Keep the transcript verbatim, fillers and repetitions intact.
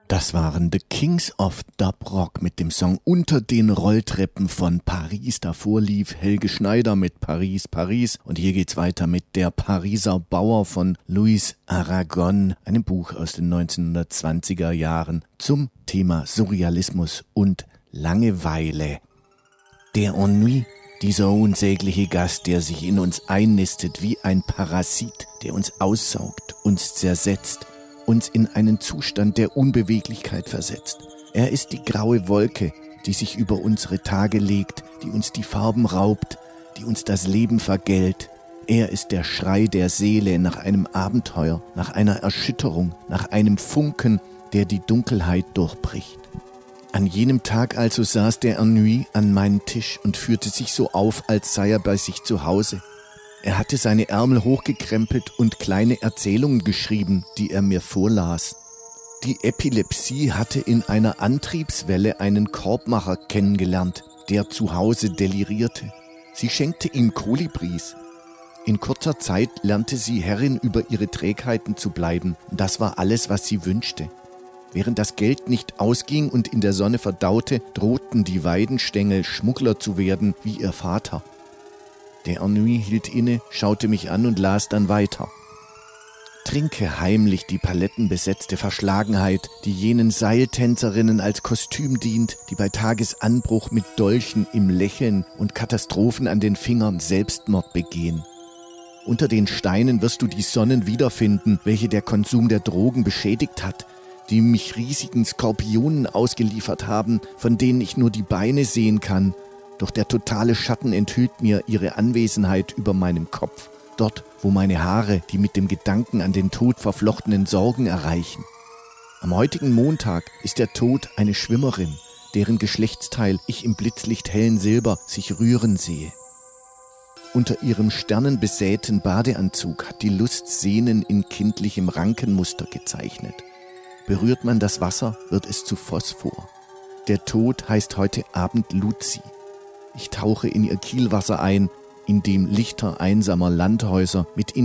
Das waren The Kings of Dub Rock mit dem Song Unter den Rolltreppen von Paris. Davor lief Helge Schneider mit Paris, Paris. Und hier geht's weiter mit Der Pariser Bauer von Louis Aragon, einem Buch aus den neunzehnhundertzwanziger Jahren zum Thema Surrealismus und Langeweile. Der Ennui, dieser unsägliche Gast, der sich in uns einnistet wie ein Parasit, der uns aussaugt, uns zersetzt, uns in einen Zustand der Unbeweglichkeit versetzt. Er ist die graue Wolke, die sich über unsere Tage legt, die uns die Farben raubt, die uns das Leben vergällt. Er ist der Schrei der Seele nach einem Abenteuer, nach einer Erschütterung, nach einem Funken, der die Dunkelheit durchbricht. An jenem Tag also saß der Ennui an meinem Tisch und führte sich so auf, als sei er bei sich zu Hause. Er hatte seine Ärmel hochgekrempelt und kleine Erzählungen geschrieben, die er mir vorlas. Die Epilepsie hatte in einer Antriebswelle einen Korbmacher kennengelernt, der zu Hause delirierte. Sie schenkte ihm Kolibris. In kurzer Zeit lernte sie Herrin über ihre Trägheiten zu bleiben. Das war alles, was sie wünschte. Während das Geld nicht ausging und in der Sonne verdaute, drohten die Weidenstängel, Schmuggler zu werden wie ihr Vater. Der Ennui hielt inne, schaute mich an und las dann weiter. Trinke heimlich die palettenbesetzte Verschlagenheit, die jenen Seiltänzerinnen als Kostüm dient, die bei Tagesanbruch mit Dolchen im Lächeln und Katastrophen an den Fingern Selbstmord begehen. Unter den Steinen wirst du die Sonnen wiederfinden, welche der Konsum der Drogen beschädigt hat, die mich riesigen Skorpionen ausgeliefert haben, von denen ich nur die Beine sehen kann. Doch der totale Schatten enthüllt mir ihre Anwesenheit über meinem Kopf, dort, wo meine Haare die mit dem Gedanken an den Tod verflochtenen Sorgen erreichen. Am heutigen Montag ist der Tod eine Schwimmerin, deren Geschlechtsteil ich im blitzlichthellen Silber sich rühren sehe. Unter ihrem sternenbesäten Badeanzug hat die Lust Sehnen in kindlichem Rankenmuster gezeichnet. Berührt man das Wasser, wird es zu Phosphor. Der Tod heißt heute Abend Luzi. Ich tauche in ihr Kielwasser ein, in dem Lichter einsamer Landhäuser mit